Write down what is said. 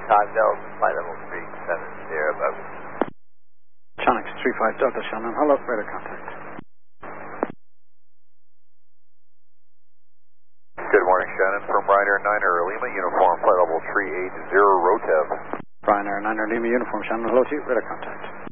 5 Delta, flight level 370 above. Chonix 35 Delta, Shannon. Hello, radar contact. Good morning, Shannon. From Ryanair 9er Lima, uniform flight level 380 Rotev. Ryanair 9er Lima, uniform Shannon. Hello to you, radar contact.